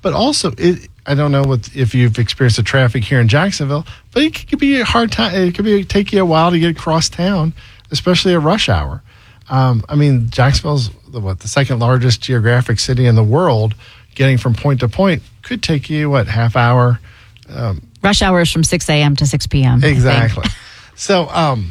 But also, I don't know if you've experienced the traffic here in Jacksonville, but it could be a hard time. It could take you a while to get across town, especially at rush hour. Jacksonville's the second largest geographic city in the world. Getting from point to point could take you, half hour? Rush hour is from 6 a.m. to 6 p.m. Exactly. So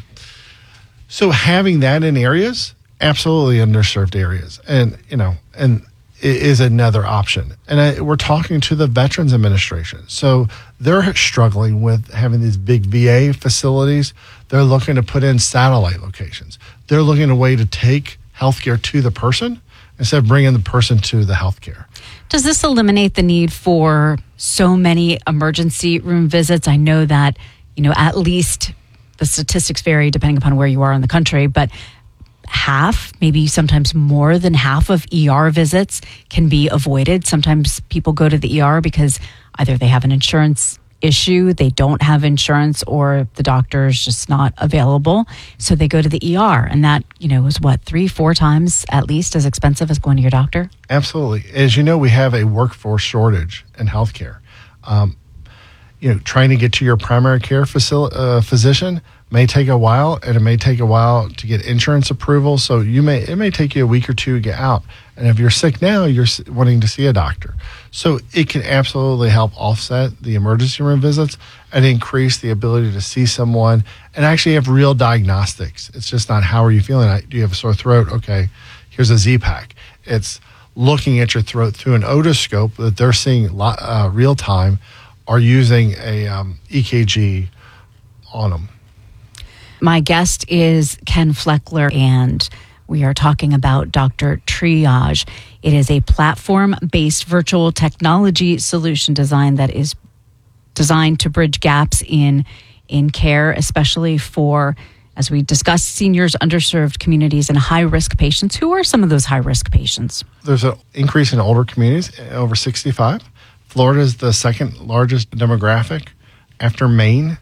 having that in areas, absolutely underserved areas, and it is another option. And we're talking to the Veterans Administration. So they're struggling with having these big VA facilities. They're looking to put in satellite locations. They're looking at a way to take healthcare to the person instead of bringing the person to the healthcare. Does this eliminate the need for so many emergency room visits? I know that, at least the statistics vary depending upon where you are in the country, but half, maybe sometimes more than half of ER visits can be avoided. Sometimes people go to the ER because either they have an insurance issue, they don't have insurance, or the doctor is just not available. So they go to the ER, and that, is 3-4 times at least as expensive as going to your doctor? Absolutely. As you know, we have a workforce shortage in healthcare. Trying to get to your primary care physician may take a while, and it may take a while to get insurance approval. So it may take you a week or two to get out. And if you're sick now, you're wanting to see a doctor. So it can absolutely help offset the emergency room visits and increase the ability to see someone and actually have real diagnostics. It's just not how are you feeling? Do you have a sore throat? Okay, here's a Z-Pak. It's looking at your throat through an otoscope that they're seeing real time, or using a EKG on them. My guest is Ken Fleckler, and we are talking about Dr. Triage. It is a platform-based virtual technology solution design that is designed to bridge gaps in care, especially for, as we discussed, seniors, underserved communities, and high-risk patients. Who are some of those high-risk patients? There's an increase in older communities, over 65. Florida is the second largest demographic after Maine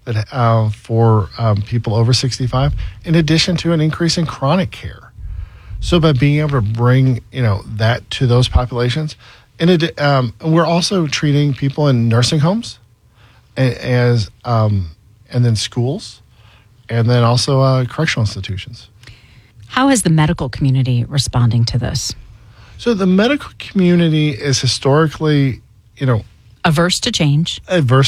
for people over 65, in addition to an increase in chronic care. So by being able to bring that to those populations, and we're also treating people in nursing homes, and then schools, and then also correctional institutions. How is the medical community responding to this? So the medical community is historically, averse to change.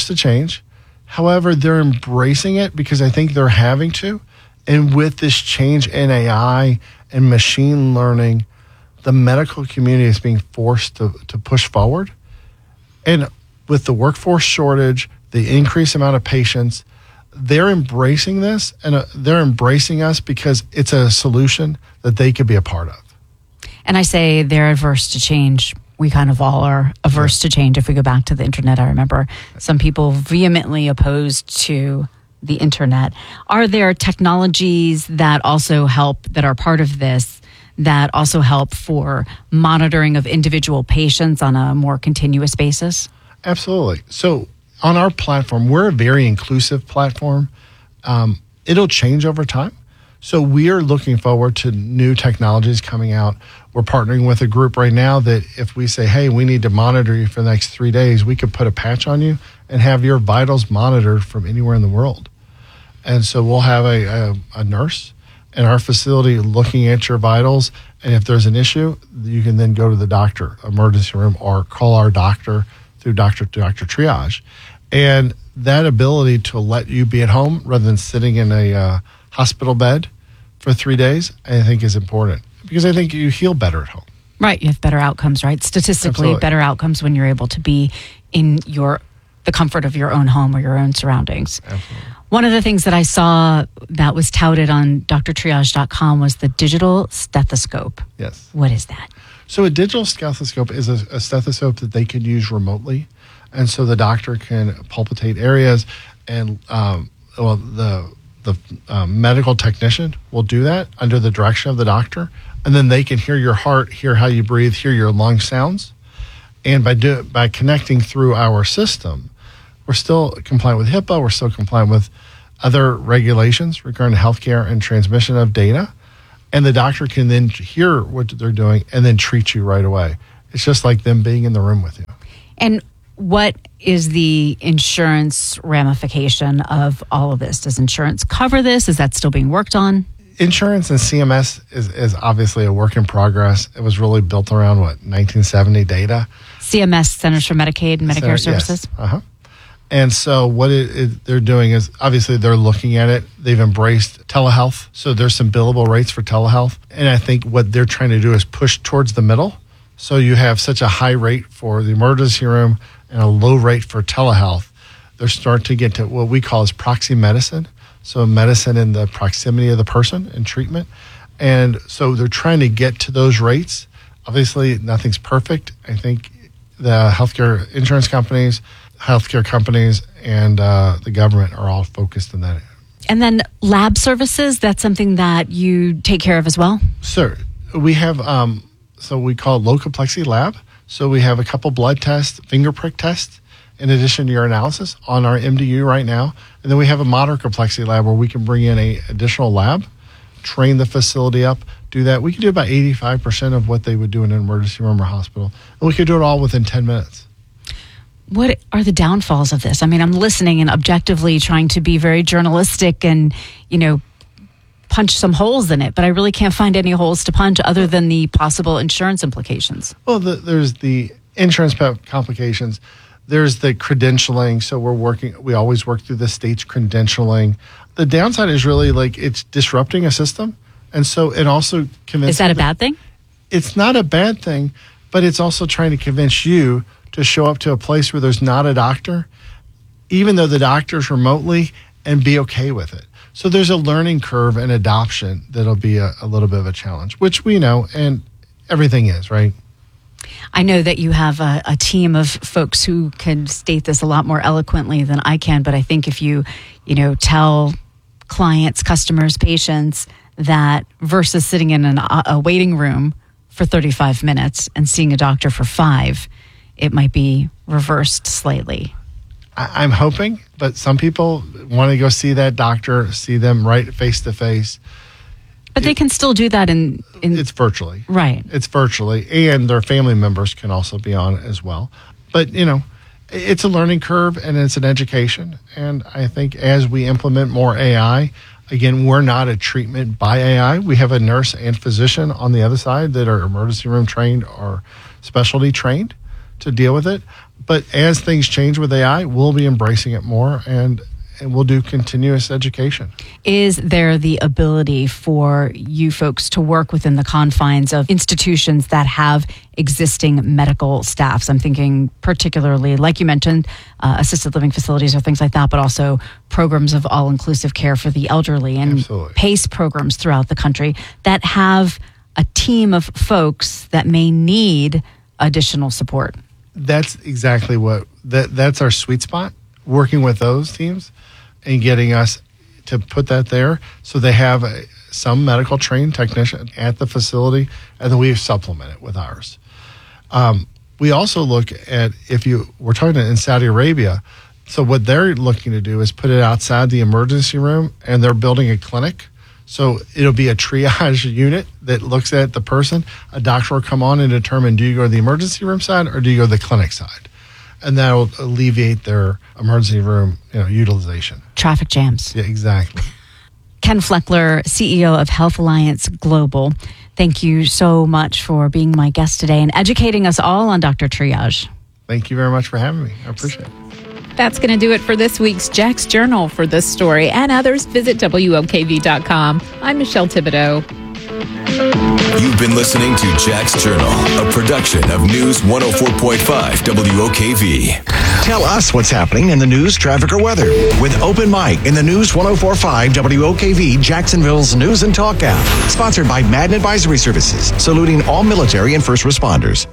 However, they're embracing it because I think they're having to. And with this change in AI and machine learning, the medical community is being forced to push forward. And with the workforce shortage, the increased amount of patients, they're embracing this, and they're embracing us because it's a solution that they could be a part of. And I say they're averse to change. We kind of all are averse to change. If we go back to the internet, I remember some people vehemently opposed to the internet. Are there technologies that also help, that are part of this, that also help for monitoring of individual patients on a more continuous basis? Absolutely. So on our platform, we're a very inclusive platform. It'll change over time. So we are looking forward to new technologies coming out. We're partnering with a group right now that if we say, hey, we need to monitor you for the next 3 days, we could put a patch on you and have your vitals monitored from anywhere in the world. And so we'll have a nurse in our facility looking at your vitals. And if there's an issue, you can then go to the doctor, emergency room, or call our doctor through Dr. Triage. And that ability to let you be at home rather than sitting in a hospital bed for 3 days, I think is important, because I think you heal better at home. Right. You have better outcomes, right? Statistically, Absolutely. Better outcomes when you're able to be in the comfort of your own home or your own surroundings. Absolutely. One of the things that I saw that was touted on drtriage.com was the digital stethoscope. Yes. What is that? So a digital stethoscope is a stethoscope that they can use remotely. And so the doctor can palpitate areas, and the medical technician will do that under the direction of the doctor. And then they can hear your heart, hear how you breathe, hear your lung sounds. And by connecting through our system, we're still compliant with HIPAA. We're still compliant with other regulations regarding healthcare and transmission of data. And the doctor can then hear what they're doing and then treat you right away. It's just like them being in the room with you. And what is the insurance ramification of all of this? Does insurance cover this? Is that still being worked on? Insurance and CMS is obviously a work in progress. It was really built around, 1970 data? CMS, Centers for Medicaid and Medicare Services? Yes. And so what they're doing is, obviously, they're looking at it. They've embraced telehealth. So there's some billable rates for telehealth. And I think what they're trying to do is push towards the middle. So you have such a high rate for the emergency room and a low rate for telehealth. They're starting to get to what we call as proxy medicine. So medicine in the proximity of the person and treatment. And so they're trying to get to those rates. Obviously, nothing's perfect. I think the healthcare insurance companies, healthcare companies, and the government are all focused on that. And then lab services, that's something that you take care of as well? Sure. We have, so we call it low complexity lab. So we have a couple blood tests, finger prick tests, in addition to urinalysis on our MDU right now. And then we have a moderate complexity lab where we can bring in an additional lab, train the facility up, do that. We can do about 85% of what they would do in an emergency room or hospital. And we could do it all within 10 minutes. What are the downfalls of this? I mean, I'm listening and objectively trying to be very journalistic and, punch some holes in it, but I really can't find any holes to punch other than the possible insurance implications. Well, there's the insurance complications. There's the credentialing. So we always work through the state's credentialing. The downside is really it's disrupting a system. And so it also convinces. Is that a bad thing? It's not a bad thing, but it's also trying to convince you to show up to a place where there's not a doctor, even though the doctor's remotely, and be okay with it. So there's a learning curve and adoption that'll be a little bit of a challenge, which we know, and everything is, right? I know that you have a team of folks who can state this a lot more eloquently than I can, but I think if you tell clients, customers, patients that versus sitting in a waiting room for 35 minutes and seeing a doctor for 5, it might be reversed slightly. I'm hoping, but some people want to go see that doctor, see them right face to face. But they can still do that in it's virtually. Right. It's virtually, and their family members can also be on it as well. But, it's a learning curve and it's an education. And I think as we implement more AI, again, we're not a treatment by AI. We have a nurse and physician on the other side that are emergency room trained or specialty trained to deal with it. But as things change with AI, we'll be embracing it more and we'll do continuous education. Is there the ability for you folks to work within the confines of institutions that have existing medical staffs? I'm thinking particularly, like you mentioned, assisted living facilities or things like that, but also programs of all-inclusive care for the elderly and Absolutely. PACE programs throughout the country that have a team of folks that may need additional support. That's exactly that's our sweet spot, working with those teams and getting us to put that there. So they have some medical trained technician at the facility, and then we supplement it with ours. We also look at, we're talking in Saudi Arabia, so what they're looking to do is put it outside the emergency room, and they're building a clinic. So it'll be a triage unit that looks at the person. A doctor will come on and determine, do you go to the emergency room side or do you go to the clinic side? And that'll alleviate their emergency room utilization. Traffic jams. Yeah, exactly. Ken Fleckler, CEO of Health Alliance Global. Thank you so much for being my guest today and educating us all on Dr. Triage. Thank you very much for having me. I appreciate it. That's going to do it for this week's Jack's Journal. For this story and others, visit WOKV.com. I'm Michelle Thibodeau. You've been listening to Jack's Journal, a production of News 104.5 WOKV. Tell us what's happening in the news, traffic, or weather with Open Mic in the News 104.5 WOKV Jacksonville's News and Talk app. Sponsored by Madden Advisory Services, saluting all military and first responders.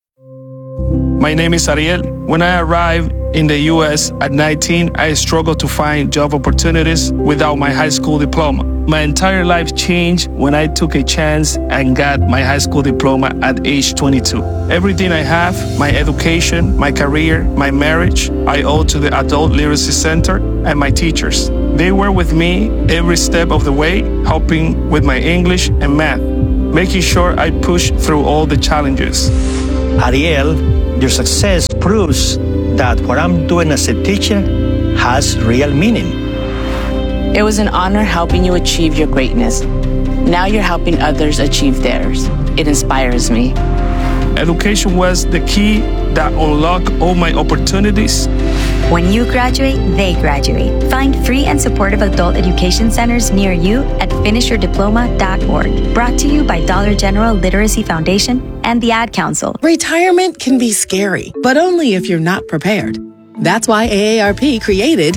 My name is Ariel. When I arrived in the U.S. at 19, I struggled to find job opportunities without my high school diploma. My entire life changed when I took a chance and got my high school diploma at age 22. Everything I have, my education, my career, my marriage, I owe to the Adult Literacy Center and my teachers. They were with me every step of the way, helping with my English and math, making sure I pushed through all the challenges. Ariel Your success proves that what I'm doing as a teacher has real meaning. It was an honor helping you achieve your greatness. Now you're helping others achieve theirs. It inspires me. Education was the key that unlocked all my opportunities. When you graduate, they graduate. Find free and supportive adult education centers near you at finishyourdiploma.org. Brought to you by Dollar General Literacy Foundation and the Ad Council. Retirement can be scary, but only if you're not prepared. That's why AARP created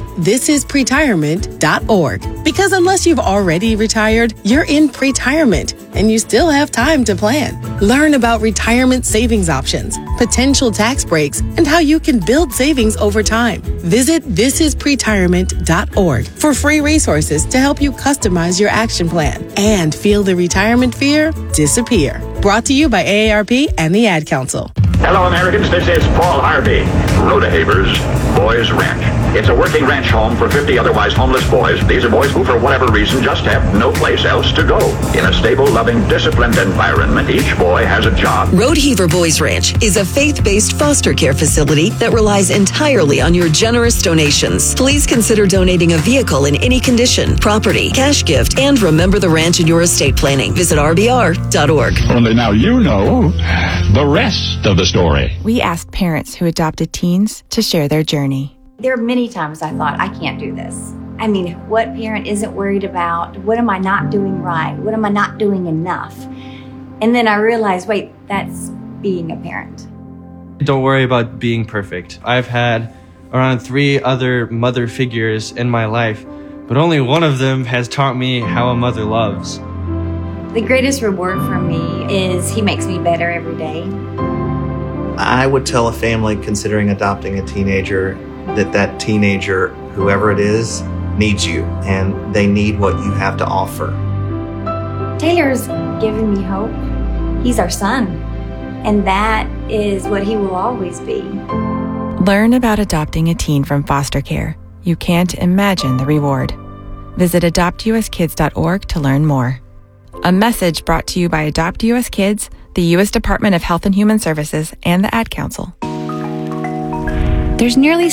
thisispretirement.org. Because unless you've already retired, you're in pretirement and you still have time to plan. Learn about retirement savings options, potential tax breaks, and how you can build savings over time. Visit thisispretirement.org for free resources to help you customize your action plan and feel the retirement fear disappear. Brought to you by AARP and the Ad Council. Hello, Americans. This is Paul Harvey. Rhoda-Havers Boys Ranch. It's a working ranch home for 50 otherwise homeless boys. These are boys who, for whatever reason, just have no place else to go. In a stable, loving, disciplined environment, each boy has a job. Rodeheaver Boys Ranch is a faith-based foster care facility that relies entirely on your generous donations. Please consider donating a vehicle in any condition, property, cash gift, and remember the ranch in your estate planning. Visit rbr.org. Only now you know the rest of the story. We asked parents who adopted teens to share their journey. There are many times I thought, I can't do this. I mean, what parent isn't worried about? What am I not doing right? What am I not doing enough? And then I realized, wait, that's being a parent. Don't worry about being perfect. I've had around 3 other mother figures in my life, but only one of them has taught me how a mother loves. The greatest reward for me is he makes me better every day. I would tell a family considering adopting a teenager that teenager, whoever it is, needs you, and they need what you have to offer. Taylor's given me hope. He's our son, and that is what he will always be. Learn about adopting a teen from foster care. You can't imagine the reward. Visit adoptuskids.org to learn more. A message brought to you by Adopt US Kids, the U.S. Department of Health and Human Services, and the Ad Council. There's nearly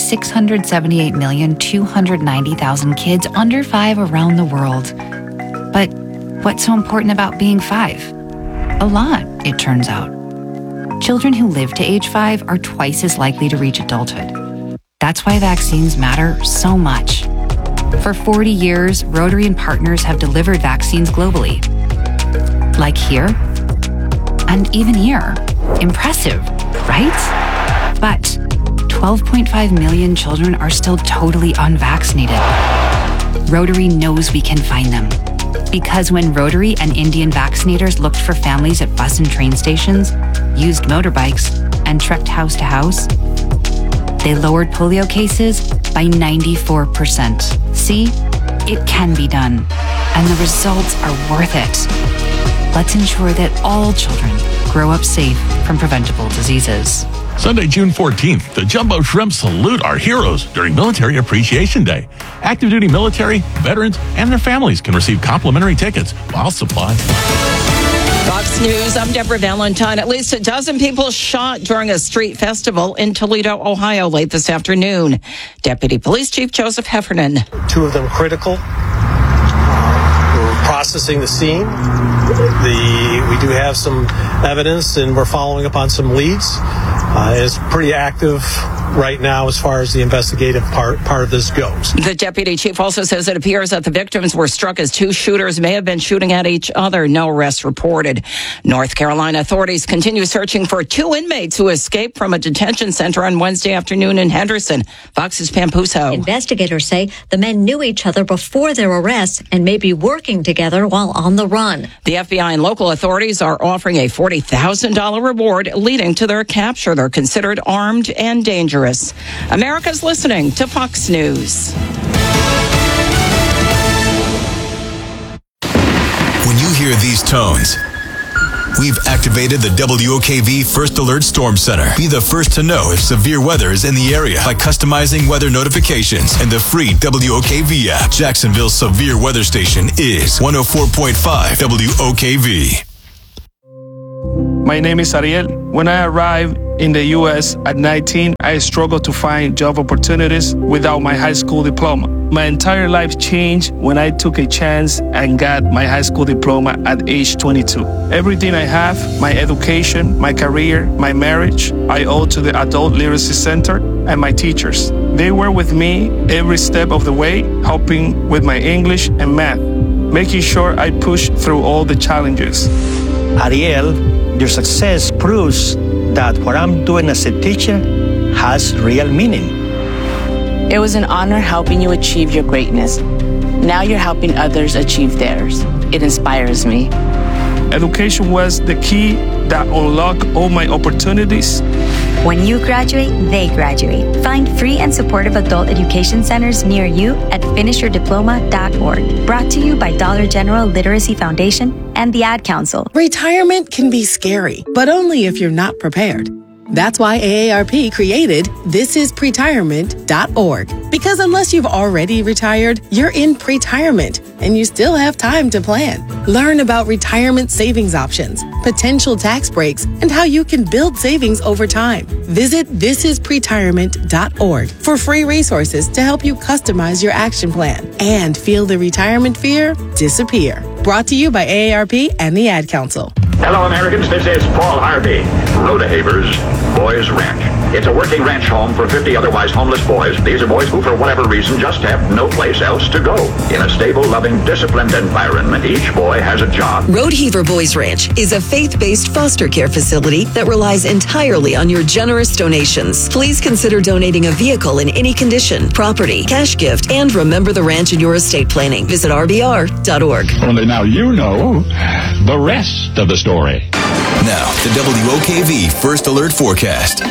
678,290,000 kids under 5 around the world. But what's so important about being 5? A lot, it turns out. Children who live to age 5 are twice as likely to reach adulthood. That's why vaccines matter so much. For 40 years, Rotary and partners have delivered vaccines globally. Like here, and even here. Impressive, right? But 12.5 million children are still totally unvaccinated. Rotary knows we can find them. Because when Rotary and Indian vaccinators looked for families at bus and train stations, used motorbikes, and trekked house to house, they lowered polio cases by 94%. See, it can be done, and the results are worth it. Let's ensure that all children grow up safe from preventable diseases. Sunday, June 14th, the Jumbo Shrimp salute our heroes during Military Appreciation Day. Active duty military, veterans, and their families can receive complimentary tickets while supplies. Fox News, I'm Deborah Valentine. At least a dozen people shot during a street festival in Toledo, Ohio late this afternoon. Deputy Police Chief Joseph Heffernan. 2 of them critical. We're processing the scene. We do have some evidence, and we're following up on some leads. It's pretty active right now as far as the investigative part of this goes. The deputy chief also says it appears that the victims were struck as 2 shooters may have been shooting at each other. No arrests reported. North Carolina authorities continue searching for 2 inmates who escaped from a detention center on Wednesday afternoon in Henderson. Fox's Pam Puso. Investigators say the men knew each other before their arrests and may be working together while on the run. The FBI and local authorities are offering a $40,000 reward leading to their capture. They're considered armed and dangerous. America's listening to Fox News. When you hear these tones, we've activated the WOKV First Alert Storm Center. Be the first to know if severe weather is in the area by customizing weather notifications and the free WOKV app. Jacksonville's severe weather station is 104.5 WOKV. My name is Ariel. When I arrived in the U.S. at 19, I struggled to find job opportunities without my high school diploma. My entire life changed when I took a chance and got my high school diploma at age 22. Everything I have, my education, my career, my marriage, I owe to the Adult Literacy Center and my teachers. They were with me every step of the way, helping with my English and math, making sure I pushed through all the challenges. Ariel, your success proves that what I'm doing as a teacher has real meaning. It was an honor helping you achieve your greatness. Now you're helping others achieve theirs. It inspires me. Education was the key that unlocked all my opportunities. When you graduate, they graduate. Find free and supportive adult education centers near you at finishyourdiploma.org. Brought to you by Dollar General Literacy Foundation and the Ad Council. Retirement can be scary, but only if you're not prepared. That's why AARP created thisispretirement.org. Because unless you've already retired, you're in pretirement and you still have time to plan. Learn about retirement savings options, potential tax breaks, and how you can build savings over time. Visit thisispretirement.org for free resources to help you customize your action plan and feel the retirement fear disappear. Brought to you by AARP and the Ad Council. Hello, Americans. This is Paul Harvey. Rodehavers Boys Ranch. It's a working ranch home for 50 otherwise homeless boys. These are boys who, for whatever reason, just have no place else to go. In a stable, loving, disciplined environment, each boy has a job. Rodeheaver Boys Ranch is a faith-based foster care facility that relies entirely on your generous donations. Please consider donating a vehicle in any condition, property, cash gift, and remember the ranch in your estate planning. Visit rbr.org. Only now you know the rest of the story. Now, the WOKV First Alert Forecast.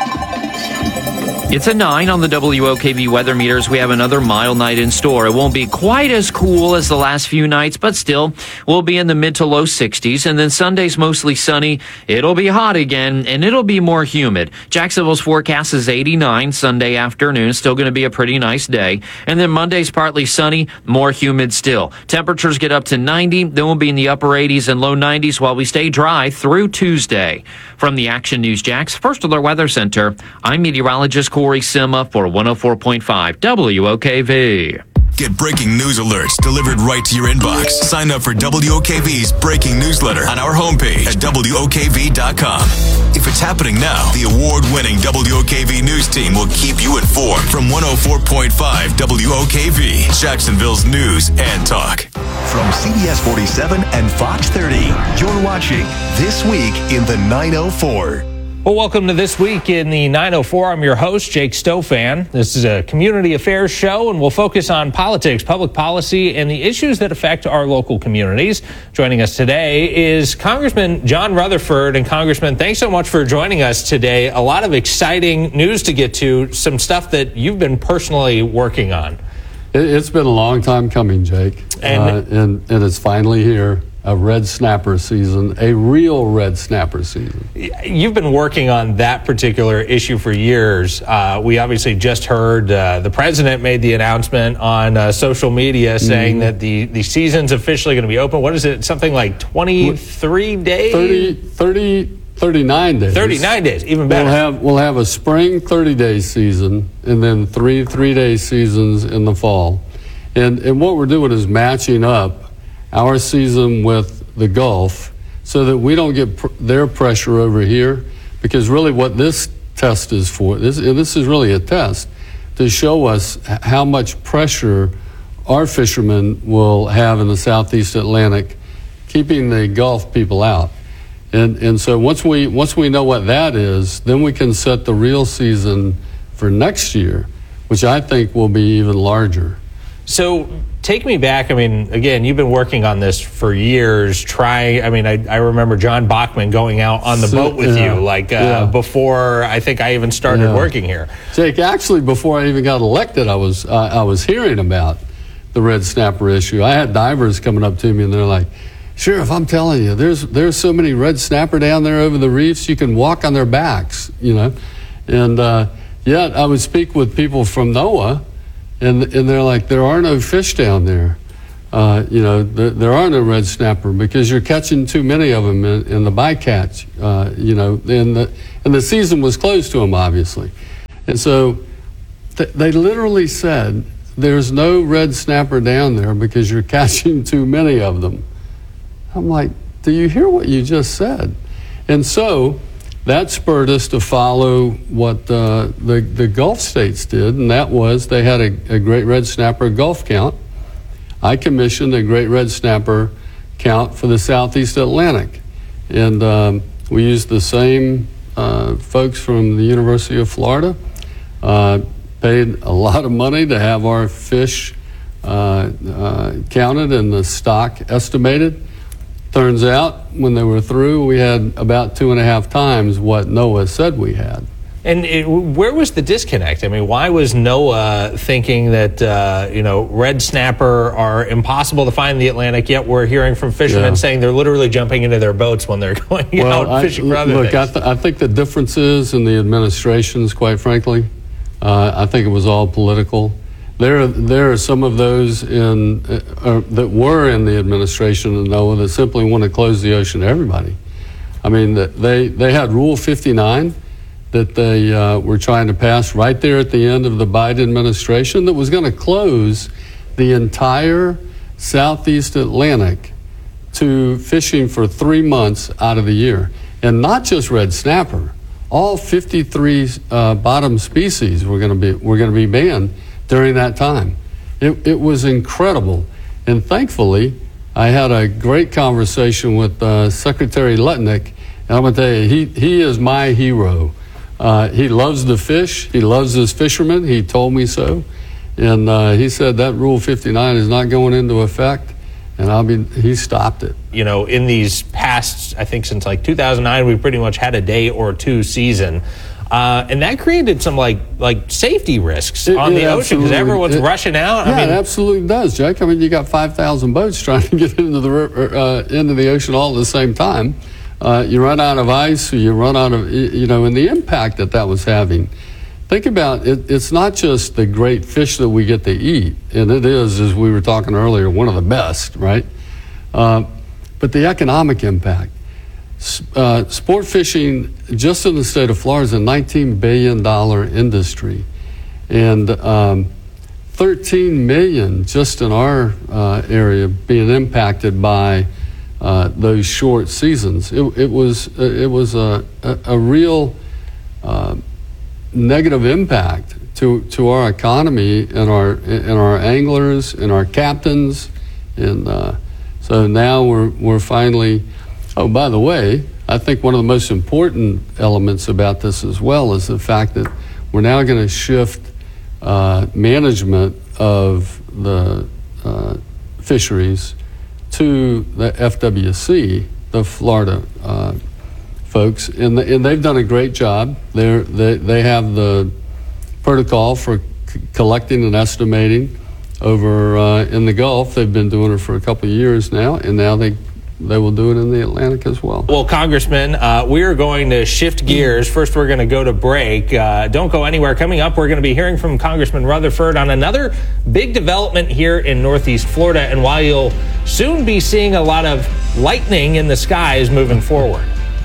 It's a 9 on the WOKV weather meters. We have another mild night in store. It won't be quite as cool as the last few nights, but still, we'll be in the mid to low 60s. And then Sunday's mostly sunny. It'll be hot again, and it'll be more humid. Jacksonville's forecast is 89 Sunday afternoon. Still going to be a pretty nice day. And then Monday's partly sunny, more humid still. Temperatures get up to 90. Then we'll be in the upper 80s and low 90s while we stay dry through Tuesday. From the Action News Jax First Alert Weather Center, I'm meteorologist Corey Sima for 104.5 WOKV. Get breaking news alerts delivered right to your inbox. Sign up for WOKV's breaking newsletter on our homepage at WOKV.com. If it's happening now, the award-winning WOKV news team will keep you informed from 104.5 WOKV, Jacksonville's news and talk. From CBS 47 and Fox 30, you're watching This Week in the 904. Well, welcome to This Week in the 904. I'm your host, Jake Stofan. This is a community affairs show, and we'll focus on politics, public policy, and the issues that affect our local communities. Joining us today is Congressman John Rutherford. And Congressman, thanks so much for joining us today. A lot of exciting news to get to, some stuff that you've been personally working on. It's been a long time coming, Jake, and it's finally here. A red snapper season, a real red snapper season. You've been working on that particular issue for years. We obviously just heard the president made the announcement on social media saying that the season's officially going to be open. What is it? Something like 23 days? 39 days. 39 days, even better. We'll have a spring 30-day season and then three-day seasons in the fall. And what we're doing is matching up our season with the Gulf so that we don't get their pressure over here, because really what this test is for, this is really a test to show us how much pressure our fishermen will have in the Southeast Atlantic, keeping the Gulf people out. And so once we know what that is, then we can set the real season for next year, which I think will be even larger. So take me back. I mean, again, you've been working on this for years. I remember John Bachman going out on the boat with you, before I think I even started working here. Jake, actually, before I even got elected, I was hearing about the red snapper issue. I had divers coming up to me, and they're like, "Sheriff, I'm telling you, there's so many red snapper down there over the reefs, you can walk on their backs, you know." And yet, I would speak with people from NOAA. And they're like, there are no fish down there. there are no red snapper because you're catching too many of them in the bycatch, and the season was closed to them, obviously. And so they literally said, there's no red snapper down there because you're catching too many of them. I'm like, do you hear what you just said? And so that spurred us to follow what the Gulf states did, and that was they had a great red snapper Gulf count. I commissioned a great red snapper count for the Southeast Atlantic. And we used the same folks from the University of Florida, paid a lot of money to have our fish counted and the stock estimated. Turns out, when they were through, we had about 2.5 times what NOAA said we had. And where was the disconnect? I mean, why was NOAA thinking that, red snapper are impossible to find in the Atlantic, yet we're hearing from fishermen saying they're literally jumping into their boats when they're going out fishing for other things? I think the difference is in the administrations, quite frankly. I think it was all political. There are some of those that were in the administration of NOAA that simply want to close the ocean to everybody. I mean, they had Rule 59 that they were trying to pass right there at the end of the Biden administration that was going to close the entire Southeast Atlantic to fishing for 3 months out of the year. And not just red snapper, all 53 bottom species were going to be banned during that time. It was incredible. And thankfully, I had a great conversation with Secretary Lutnick, and I'm going to tell you, he is my hero. He loves the fish. He loves his fishermen. He told me so. And he said that Rule 59 is not going into effect. And he stopped it. In these past, I think since like 2009, we pretty much had a day or two season. And that created some like safety risks on the ocean because everyone's rushing out. Yeah, it absolutely does, Jake. I mean, you got 5,000 boats trying to get into the ocean all at the same time. You run out of ice, you run out of, and the impact that was having. Think about it, it's not just the great fish that we get to eat, and it is, as we were talking earlier, one of the best, right? But the economic impact. Sport fishing, just in the state of Florida, is a $19 billion industry. And 13 million just in our area being impacted by those short seasons. It was a real negative impact to our economy and our anglers and our captains, and so now we're finally. Oh, by the way, I think one of the most important elements about this as well is the fact that we're now going to shift management of the fisheries to the FWC, the Florida folks, and they've done a great job. They have the protocol for collecting and estimating over in the Gulf. They've been doing it for a couple of years now, and now they will do it in the Atlantic as well. Well, Congressman, we are going to shift gears. First, we're going to go to break. Don't go anywhere. Coming up, we're going to be hearing from Congressman Rutherford on another big development here in Northeast Florida, and while you'll soon be seeing a lot of lightning in the skies moving forward.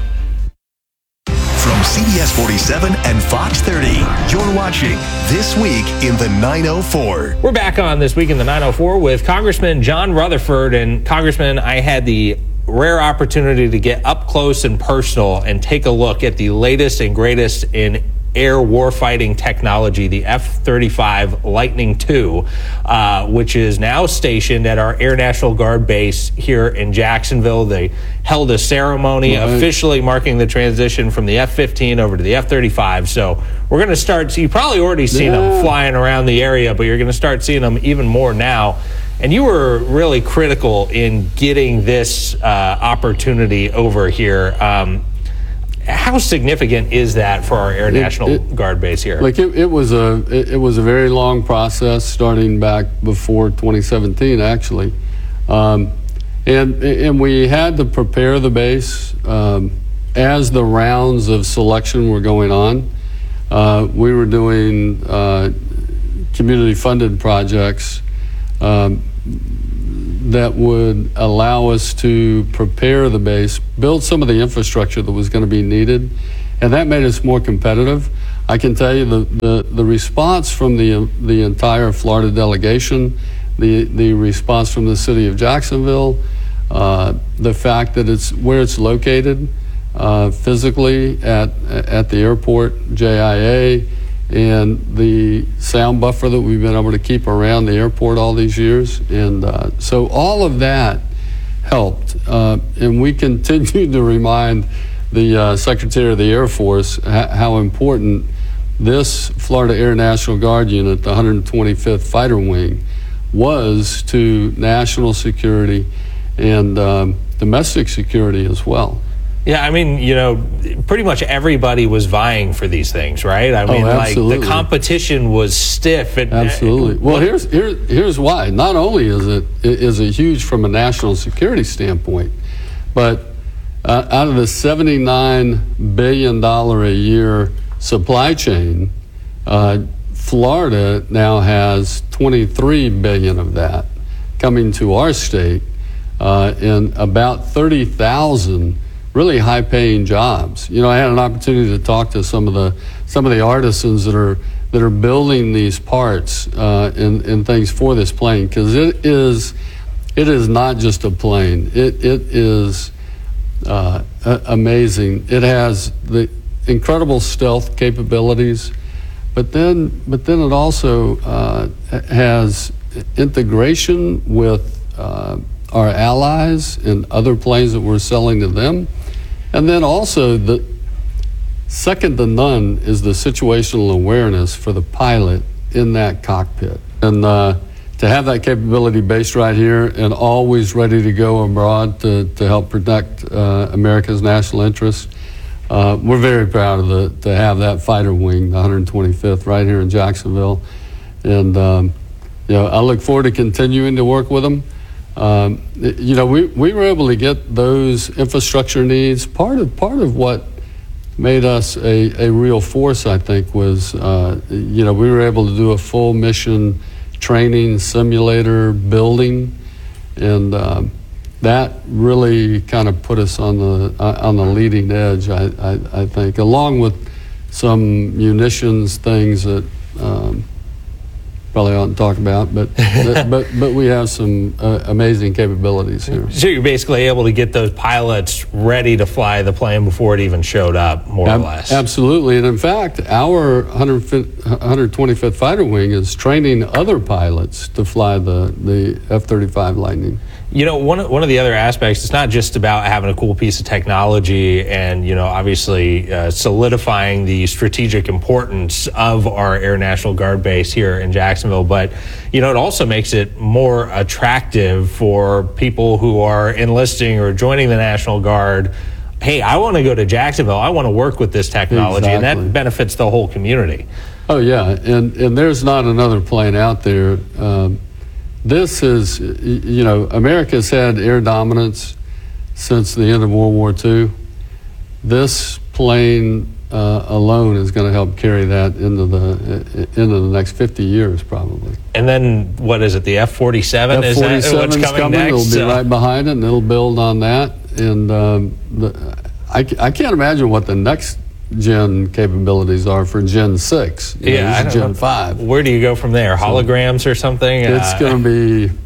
From CBS 47 and Fox 30, you're watching This Week in the 904. We're back on This Week in the 904 with Congressman John Rutherford. And Congressman, I had the rare opportunity to get up close and personal and take a look at the latest and greatest in air warfighting technology, the F-35 Lightning II, which is now stationed at our Air National Guard base here in Jacksonville. They held a ceremony officially marking the transition from the F-15 over to the F-35. So we're going to start, so you've probably already seen them flying around the area, but you're going to start seeing them even more now. And you were really critical in getting this opportunity over here. How significant is that for our Air National Guard base here? Like it was a very long process starting back before 2017, actually, and we had to prepare the base as the rounds of selection were going on. We were doing community-funded projects. that would allow us to prepare the base, build some of the infrastructure that was going to be needed, and that made us more competitive. I can tell you the response from the entire Florida delegation, the response from the city of Jacksonville, the fact that it's where it's located physically at the airport, JIA, and the sound buffer that we've been able to keep around the airport all these years. And so all of that helped. And we continue to remind the Secretary of the Air Force how important this Florida Air National Guard unit, the 125th Fighter Wing, was to national security and domestic security as well. Yeah, I mean, you know, pretty much everybody was vying for these things, right? I mean, like the competition was stiff. Absolutely. Well, here's why. Not only is it huge from a national security standpoint, but out of the $79 billion a year supply chain, Florida now has $23 billion of that coming to our state, and about 30,000 really high-paying jobs. You know, I had an opportunity to talk to some of the artisans that are building these parts and things for this plane, because it is not just a plane. It is amazing. It has the incredible stealth capabilities, but then it also has integration with our allies and other planes that we're selling to them. And then also, the second to none is the situational awareness for the pilot in that cockpit. And to have that capability based right here and always ready to go abroad to help protect America's national interests, we're very proud to have that fighter wing, the 125th, right here in Jacksonville. And you know, I look forward to continuing to work with them. You know, we were able to get those infrastructure needs. Part of what made us a real force, I think, was you know, we were able to do a full mission training simulator building, and that really kind of put us on the leading edge. I think, along with some munitions things that. Probably oughtn't talk about, but we have some amazing capabilities here. So you're basically able to get those pilots ready to fly the plane before it even showed up, more or less. Absolutely, and in fact, our 125th Fighter Wing is training other pilots to fly the F-35 Lightning. You know, one of the other aspects, it's not just about having a cool piece of technology and, you know, obviously solidifying the strategic importance of our Air National Guard base here in Jacksonville, but, you know, it also makes it more attractive for people who are enlisting or joining the National Guard. Hey, I want to go to Jacksonville. I want to work with this technology, and that benefits the whole community. Oh, yeah, and there's not another plane out there. This is, you know, America's had air dominance since the end of World War II. This plane alone is going to help carry that into the next 50 years, probably. And then, what is it, the F-47? Is that what's coming next? It'll be right behind it, and it'll build on that. And I can't imagine what the next gen capabilities are for Gen 6. Yeah, Gen 5. Where do you go from there? Holograms or something? It's going to be,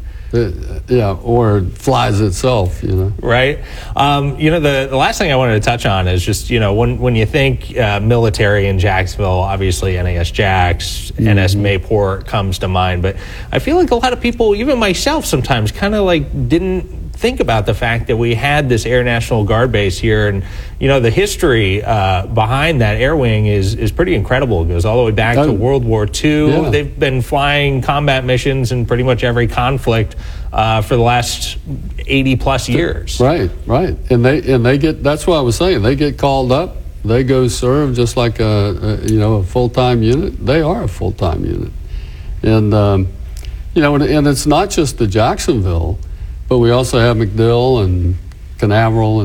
or it flies itself, you know. Right. You know, the last thing I wanted to touch on is just, you know, when you think military in Jacksonville, obviously NAS Jax, NS Mayport comes to mind, but I feel like a lot of people, even myself sometimes, kind of like didn't think about the fact that we had this Air National Guard base here, and you know the history behind that air wing is pretty incredible. It goes all the way back to World War II. Yeah. They've been flying combat missions in pretty much every conflict for the last 80 plus years. Right, and they get. That's what I was saying. They get called up. They go serve just like a full-time unit. They are a full-time unit, and you know, and it's not just the Jacksonville. But we also have MacDill and Canaveral and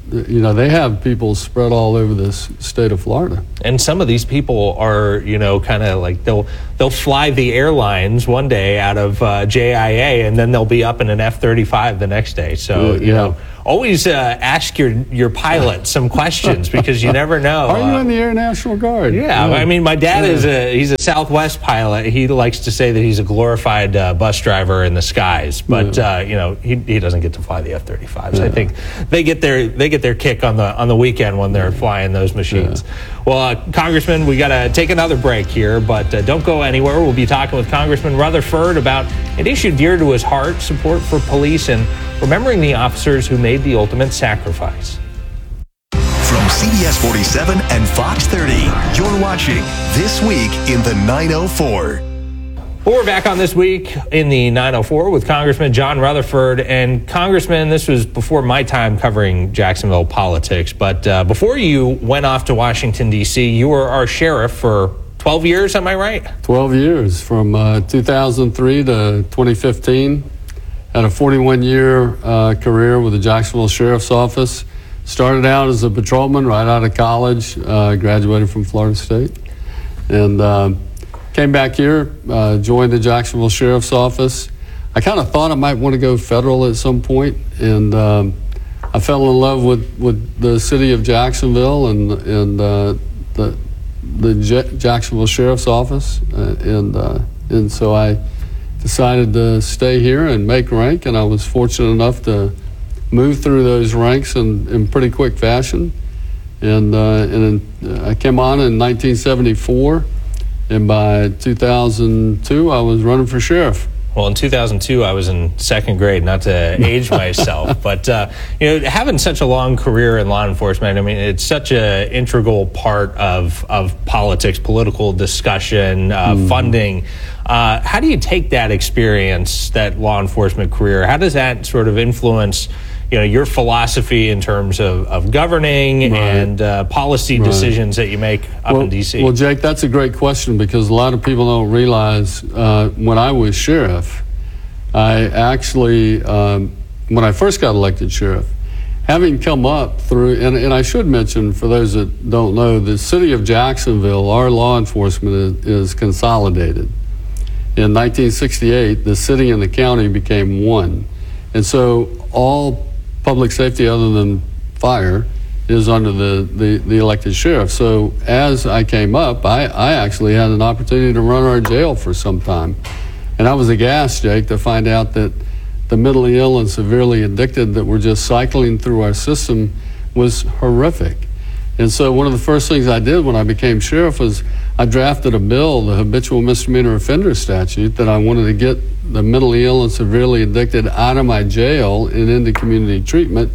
they have people spread all over this state of Florida. And some of these people are, kind of like they'll fly the airlines one day out of JIA, and then they'll be up in an F-35 the next day. So, always ask your pilot some questions because you never know. Are you in the Air National Guard? Yeah, I mean, my dad he's a Southwest pilot. He likes to say that he's a glorified bus driver in the skies, but he doesn't get to fly the F-35s. Yeah. I think they get their kick on the weekend when they're flying those machines. Yeah. Well, Congressman, we got to take another break here, but don't go anywhere. We'll be talking with Congressman Rutherford about an issue dear to his heart: support for police and remembering the officers who made the ultimate sacrifice. From CBS 47 and Fox 30, you're watching This Week in the 904. Well, we're back on This Week in the 904 with Congressman John Rutherford. And Congressman, this was before my time covering Jacksonville politics, but before you went off to Washington, D.C., you were our sheriff for 12 years, am I right? 12 years, from 2003 to 2015. Had a 41-year career with the Jacksonville Sheriff's Office. Started out as a patrolman right out of college, graduated from Florida State, and came back here, joined the Jacksonville Sheriff's Office. I kind of thought I might want to go federal at some point, and I fell in love with the city of Jacksonville and the Jacksonville Sheriff's Office, and so I decided to stay here and make rank, and I was fortunate enough to move through those ranks in pretty quick fashion. And I came on in 1974, and by 2002 I was running for sheriff. Well, in 2002, I was in second grade, not to age myself, but having such a long career in law enforcement, I mean, it's such an integral part of politics, political discussion, funding. How do you take that experience, that law enforcement career? How does that sort of influence your philosophy in terms of governing and policy decisions that you make up in D.C.? Well, Jake, that's a great question because a lot of people don't realize when I was sheriff, I actually, when I first got elected sheriff, having come up through, and I should mention for those that don't know, the city of Jacksonville, our law enforcement is consolidated. In 1968, the city and the county became one. And so all public safety other than fire is under the elected sheriff. So as I came up, I actually had an opportunity to run our jail for some time. And I was aghast, Jake, to find out that the mentally ill and severely addicted that were just cycling through our system was horrific. And so one of the first things I did when I became sheriff was I drafted a bill, the habitual misdemeanor offender statute, that I wanted to get the mentally ill and severely addicted out of my jail and into community treatment,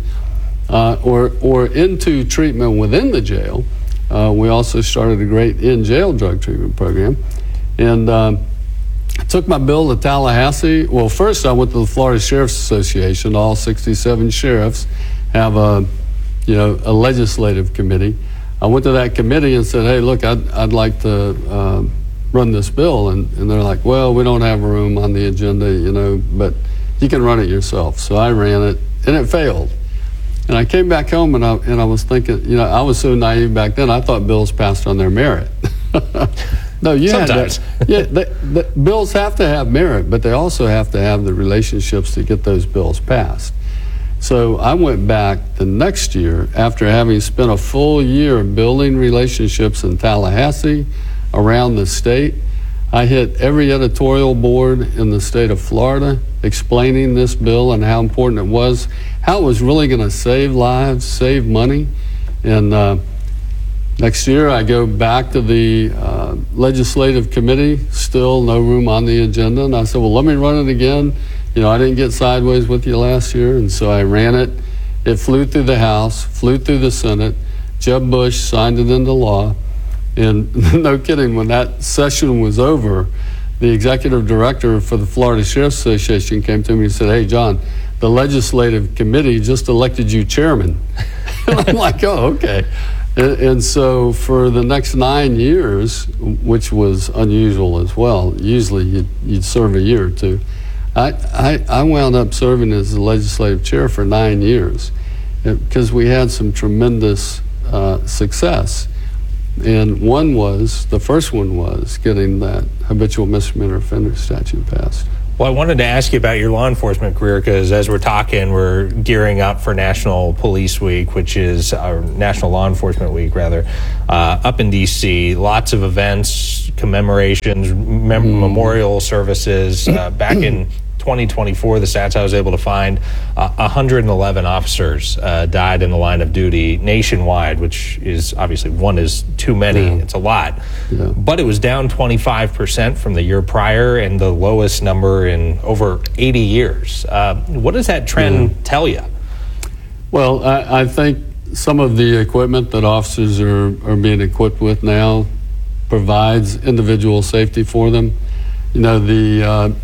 or into treatment within the jail. We also started a great in-jail drug treatment program. And I took my bill to Tallahassee. Well, first I went to the Florida Sheriff's Association. All 67 sheriffs have a legislative committee. I went to that committee and said, hey, look, I'd like to run this bill. And they're like, well, we don't have room on the agenda, but you can run it yourself. So I ran it, and it failed. And I came back home, and I was thinking, I was so naive back then, I thought bills passed on their merit. No, you sometimes. The bills have to have merit, but they also have to have the relationships to get those bills passed. So I went back the next year after having spent a full year building relationships in Tallahassee, around the state. I hit every editorial board in the state of Florida explaining this bill and how important it was, how it was really going to save lives, save money. And next year I go back to the legislative committee, still no room on the agenda. And I said, well, let me run it again. I didn't get sideways with you last year, and so I ran it. It flew through the House, flew through the Senate. Jeb Bush signed it into law. And no kidding, when that session was over, the executive director for the Florida Sheriff's Association came to me and said, hey, John, the legislative committee just elected you chairman. And I'm like, oh, okay. And so for the next 9 years, which was unusual as well, usually you'd serve a year or two, I wound up serving as the legislative chair for 9 years. because we had some tremendous success. And the first one was getting that habitual misdemeanor offender statute passed. Well, I wanted to ask you about your law enforcement career because as we're talking, we're gearing up for National Police Week, which is our National Law Enforcement Week, rather, up in D.C. Lots of events, commemorations, memorial services. Back in 2024, the stats I was able to find, 111 officers died in the line of duty nationwide, which is obviously one is too many. Yeah. It's a lot. Yeah. But it was down 25% from the year prior and the lowest number in over 80 years. What does that trend tell you? Well, I think some of the equipment that officers are being equipped with now provides individual safety for them. You know, the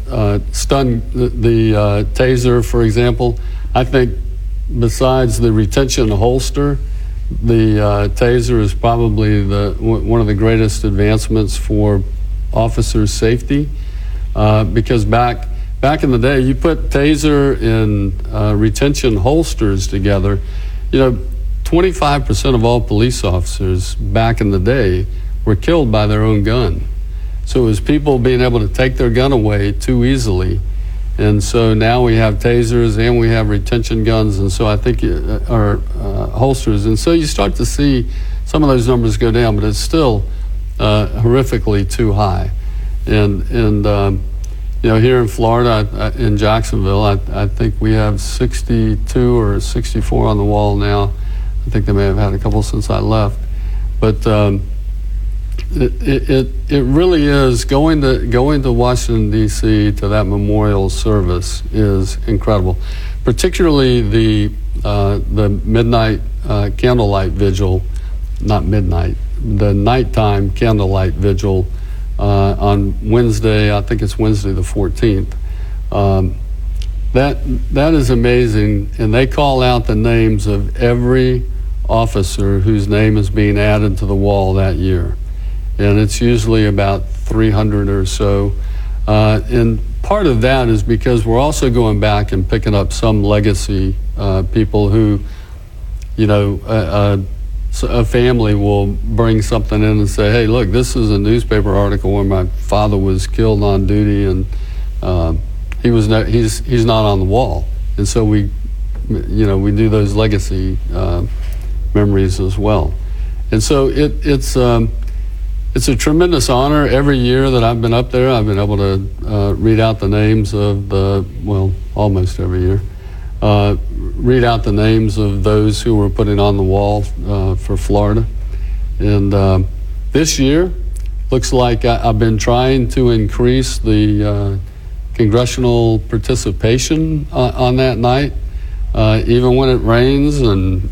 taser, for example, I think besides the retention holster, the taser is probably one of the greatest advancements for officers' safety, because back in the day, you put taser and retention holsters together, 25% of all police officers back in the day were killed by their own gun. So it was people being able to take their gun away too easily. And so now we have tasers and we have retention guns, and so I think our holsters. And so you start to see some of those numbers go down, but it's still horrifically too high. And here in Florida, in Jacksonville, I think we have 62 or 64 on the wall now. I think they may have had a couple since I left. But It really is going to Washington, D.C. to that memorial service is incredible, particularly the midnight candlelight vigil, not midnight, the nighttime candlelight vigil on Wednesday. I think it's Wednesday the 14th. That is amazing, and they call out the names of every officer whose name is being added to the wall that year. And it's usually about 300 or so. And part of that is because we're also going back and picking up some legacy people who, a family will bring something in and say, hey, look, this is a newspaper article where my father was killed on duty, and he's not on the wall. And so we do those legacy memories as well. And so it's a tremendous honor. Every year that I've been up there, I've been able to read out the names of almost every year, read out the names of those who were putting on the wall for Florida. And this year, looks like I've been trying to increase the congressional participation on that night, even when it rains.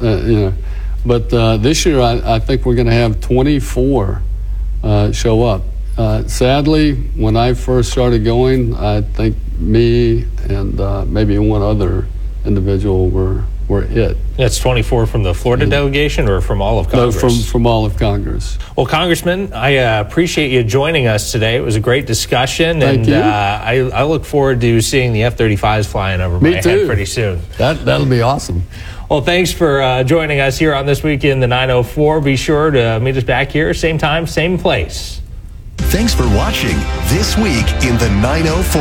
But this year, I think we're going to have 24 show up. Sadly, when I first started going, I think me and maybe one other individual were it. That's 24 from the Florida delegation or from all of Congress? No, from all of Congress. Well, Congressman, I appreciate you joining us today. It was a great discussion. Thank you. I look forward to seeing the F-35s flying over my head pretty soon. That'll be awesome. Well, thanks for joining us here on This Week in the 904. Be sure to meet us back here, same time, same place. Thanks for watching This Week in the 904.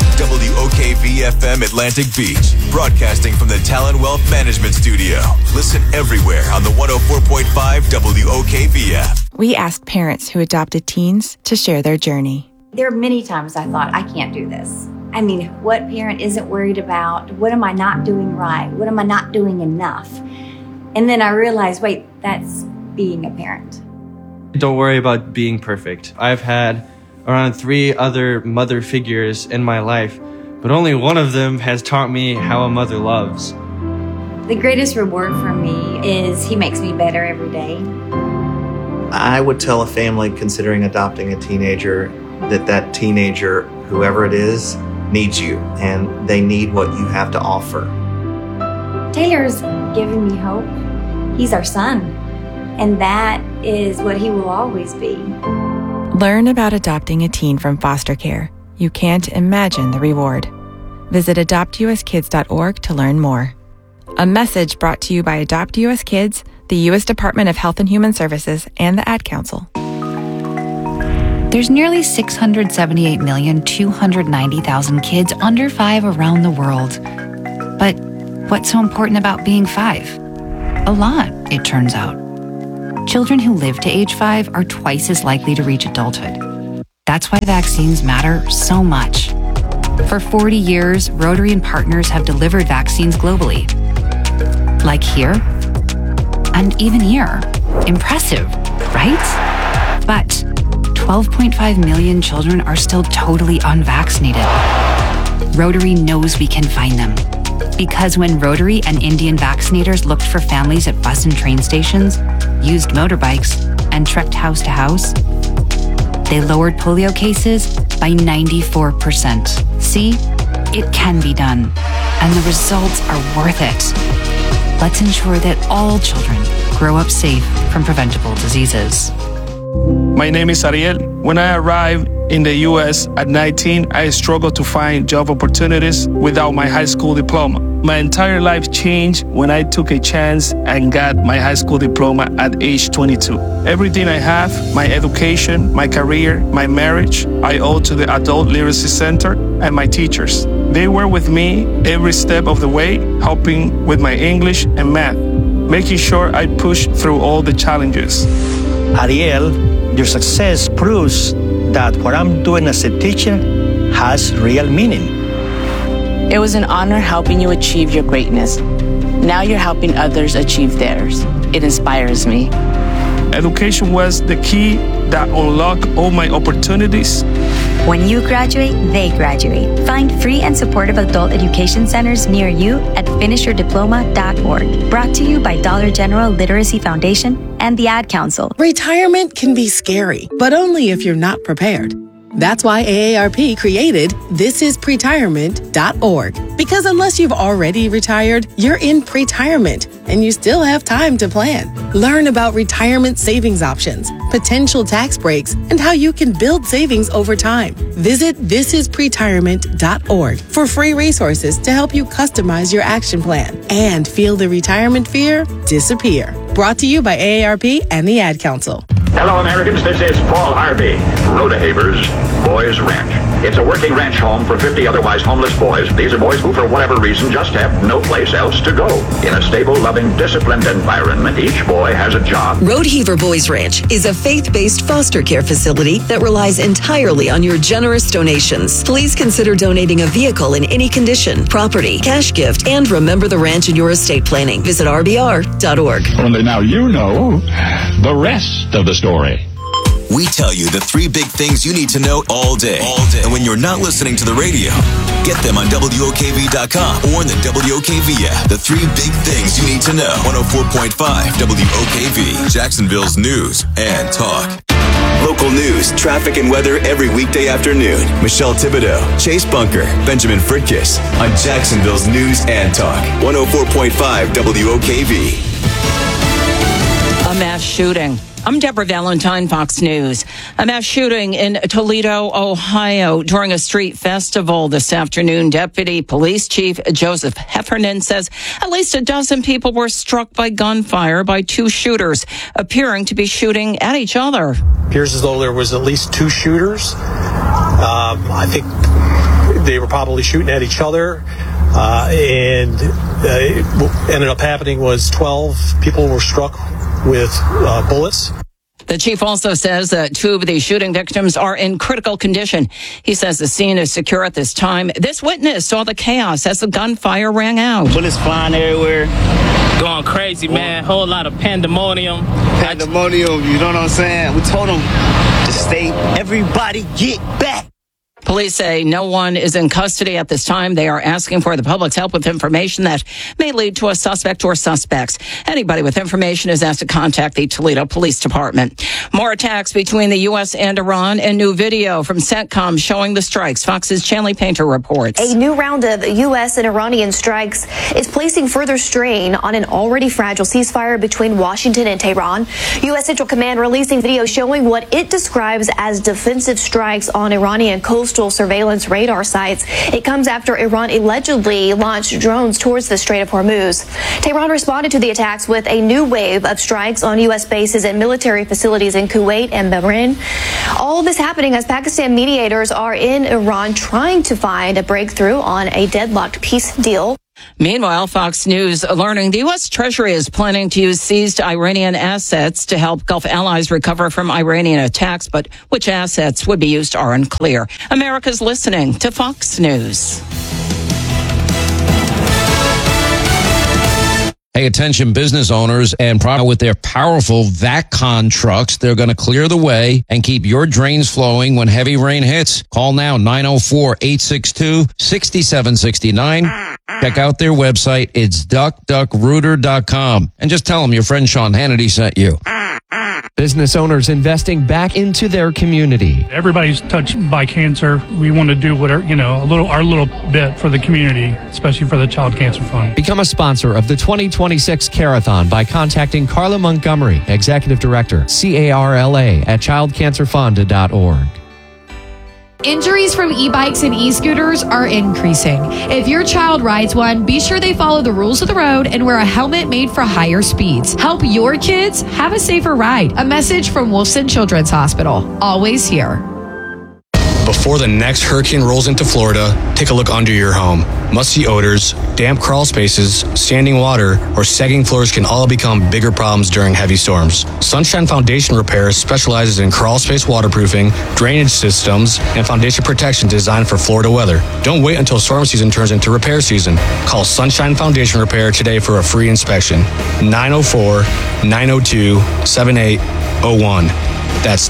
WOKV-FM Atlantic Beach, broadcasting from the Talon Wealth Management Studio. Listen everywhere on the 104.5 WOKV app. We asked parents who adopted teens to share their journey. There are many times I thought, I can't do this. I mean, what parent isn't worried about, what am I not doing right? What am I not doing enough? And then I realized, wait, that's being a parent. Don't worry about being perfect. I've had around 3 other mother figures in my life, but only one of them has taught me how a mother loves. The greatest reward for me is he makes me better every day. I would tell a family considering adopting a teenager that teenager, whoever it is, needs you, and they need what you have to offer. Taylor's given me hope. He's our son, and that is what he will always be. Learn about adopting a teen from foster care. You can't imagine the reward. Visit adoptuskids.org to learn more. A message brought to you by Adopt U.S. Kids, the U.S. Department of Health and Human Services, and the Ad Council. There's nearly 678,290,000 kids under 5 around the world. But what's so important about being 5? A lot, it turns out. Children who live to age 5 are twice as likely to reach adulthood. That's why vaccines matter so much. For 40 years, Rotary and partners have delivered vaccines globally. Like here, and even here. Impressive, right? But 12.5 million children are still totally unvaccinated. Rotary knows we can find them. Because when Rotary and Indian vaccinators looked for families at bus and train stations, used motorbikes, and trekked house to house, they lowered polio cases by 94%. See, it can be done, and the results are worth it. Let's ensure that all children grow up safe from preventable diseases. My name is Ariel. When I arrived in the U.S. at 19, I struggled to find job opportunities without my high school diploma. My entire life changed when I took a chance and got my high school diploma at age 22. Everything I have, my education, my career, my marriage, I owe to the Adult Literacy Center and my teachers. They were with me every step of the way, helping with my English and math, making sure I pushed through all the challenges. Ariel, your success proves that what I'm doing as a teacher has real meaning. It was an honor helping you achieve your greatness. Now you're helping others achieve theirs. It inspires me. Education was the key that unlocked all my opportunities. When you graduate, they graduate. Find free and supportive adult education centers near you at finishyourdiploma.org. Brought to you by Dollar General Literacy Foundation and the Ad Council. Retirement can be scary, but only if you're not prepared. That's why AARP created thisispretirement.org. Because unless you've already retired, you're in pretirement and you still have time to plan. Learn about retirement savings options, potential tax breaks, and how you can build savings over time. Visit thisispretirement.org for free resources to help you customize your action plan and feel the retirement fear disappear. Brought to you by AARP and the Ad Council. Hello, Americans. This is Paul Harvey. Rodehaver's Boys Ranch. It's a working ranch home for 50 otherwise homeless boys. These are boys who, for whatever reason, just have no place else to go. In a stable, loving, disciplined environment, each boy has a job. Rodeheaver Boys Ranch is a faith-based foster care facility that relies entirely on your generous donations. Please consider donating a vehicle in any condition, property, cash gift, and remember the ranch in your estate planning. Visit rbr.org. Only now you know the rest of the story. We tell you the 3 big things you need to know all day. And when you're not listening to the radio, get them on WOKV.com or in the WOKV app. The 3 big things you need to know. 104.5 WOKV, Jacksonville's news and talk. Local news, traffic, and weather every weekday afternoon. Michelle Thibodeau, Chase Bunker, Benjamin Fritkiss on Jacksonville's news and talk. 104.5 WOKV. A mass shooting. I'm Deborah Valentine, Fox News. A mass shooting in Toledo, Ohio during a street festival this afternoon. Deputy Police Chief Joseph Heffernan says at least a dozen people were struck by gunfire by 2 shooters appearing to be shooting at each other. Appears as though there was at least 2 shooters. I think they were probably shooting at each other. And what ended up happening was 12 people were struck with bullets. The chief also says that 2 of the shooting victims are in critical condition. He says the scene is secure at this time. This witness saw the chaos as the gunfire rang out. Bullets flying everywhere. Going crazy, man. Whole lot of pandemonium. Pandemonium, you know what I'm saying? We told them to stay. Everybody get back. Police say no one is in custody at this time. They are asking for the public's help with information that may lead to a suspect or suspects. Anybody with information is asked to contact the Toledo Police Department. More attacks between the U.S. and Iran, and new video from CENTCOM showing the strikes. Fox's Chanley Painter reports. A new round of U.S. and Iranian strikes is placing further strain on an already fragile ceasefire between Washington and Tehran. U.S. Central Command releasing video showing what it describes as defensive strikes on Iranian coastal coastal surveillance radar sites. It comes after Iran allegedly launched drones towards the Strait of Hormuz. Tehran responded to the attacks with a new wave of strikes on U.S. bases and military facilities in Kuwait and Bahrain. All this happening as Pakistan mediators are in Iran trying to find a breakthrough on a deadlocked peace deal. Meanwhile, Fox News learning the U.S. Treasury is planning to use seized Iranian assets to help Gulf allies recover from Iranian attacks, but which assets would be used are unclear. America's listening to Fox News. Hey, attention business owners and with their powerful VACCON trucks, they're going to clear the way and keep your drains flowing when heavy rain hits. Call now 904-862-6769. Check out their website. It's duckduckrooter.com. And just tell them your friend Sean Hannity sent you. Business owners investing back into their community. Everybody's touched by cancer. We want to do whatever, our little bit for the community, especially for the Child Cancer Fund. Become a sponsor of the 2026 Carathon by contacting Carla Montgomery, Executive Director, CARLA at childcancerfund.org. Injuries from e-bikes and e-scooters are increasing. If your child rides one, be sure they follow the rules of the road and wear a helmet made for higher speeds. Help your kids have a safer ride. A message from Wolfson Children's Hospital. Always here. Before the next hurricane rolls into Florida, take a look under your home. Musty odors, damp crawl spaces, standing water, or sagging floors can all become bigger problems during heavy storms. Sunshine Foundation Repair specializes in crawl space waterproofing, drainage systems, and foundation protection designed for Florida weather. Don't wait until storm season turns into repair season. Call Sunshine Foundation Repair today for a free inspection. 904-902-7801. That's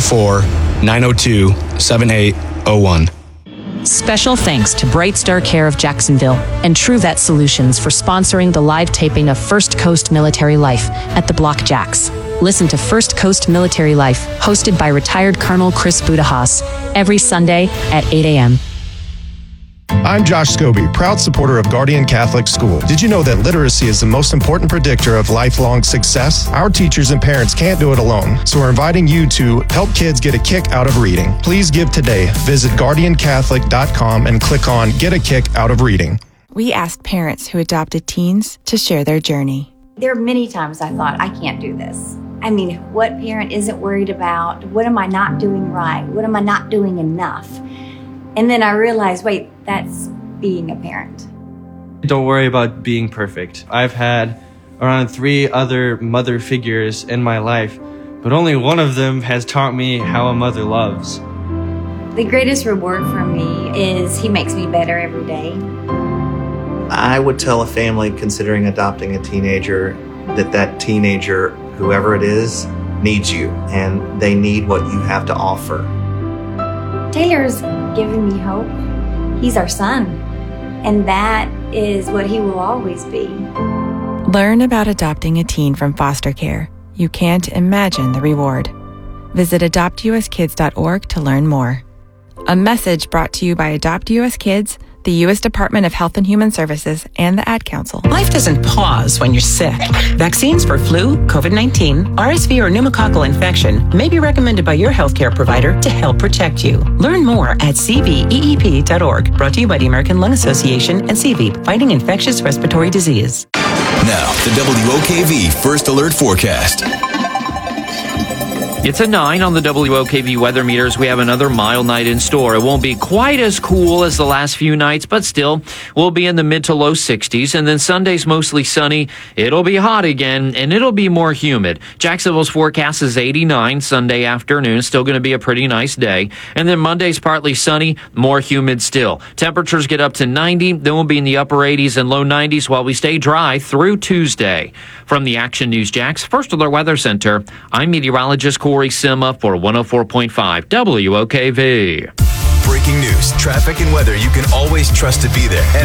904-902-7801. Special thanks to Bright Star Care of Jacksonville and True Vet Solutions for sponsoring the live taping of First Coast Military Life at the Block Jacks. Listen to First Coast Military Life, hosted by retired Colonel Chris Budahas, every Sunday at 8 a.m. I'm Josh Scobie, proud supporter of Guardian Catholic School. Did you know that literacy is the most important predictor of lifelong success? Our teachers and parents can't do it alone, so we're inviting you to help kids get a kick out of reading. Please give today. Visit guardiancatholic.com and click on Get a Kick Out of Reading. We asked parents who adopted teens to share their journey. There are many times I thought, I can't do this. I mean, what parent isn't worried about, what am I not doing right? What am I not doing enough? And then I realized, wait, that's being a parent. Don't worry about being perfect. I've had around 3 other mother figures in my life, but only one of them has taught me how a mother loves. The greatest reward for me is he makes me better every day. I would tell a family considering adopting a teenager that teenager, whoever it is, needs you, and they need what you have to offer. Taylor's given me hope. He's our son, and that is what he will always be. Learn about adopting a teen from foster care. You can't imagine the reward. Visit adoptuskids.org to learn more. A message brought to you by Adopt US Kids, the U.S. Department of Health and Human Services, and the Ad Council. Life doesn't pause when you're sick. Vaccines for flu, COVID-19, RSV, or pneumococcal infection may be recommended by your healthcare provider to help protect you. Learn more at cveep.org. Brought to you by the American Lung Association and CVEEP, fighting infectious respiratory disease. Now, the WOKV First Alert Forecast. It's a 9 on the WOKV weather meters. We have another mild night in store. It won't be quite as cool as the last few nights, but still, we'll be in the mid to low 60s. And then Sunday's mostly sunny. It'll be hot again, and it'll be more humid. Jacksonville's forecast is 89 Sunday afternoon. Still going to be a pretty nice day. And then Monday's partly sunny, more humid still. Temperatures get up to 90. Then we'll be in the upper 80s and low 90s while we stay dry through Tuesday. From the Action News Jax First Alert Weather Center, I'm meteorologist Corey Sima for 104.5 WOKV. Breaking news, traffic, and weather you can always trust to be there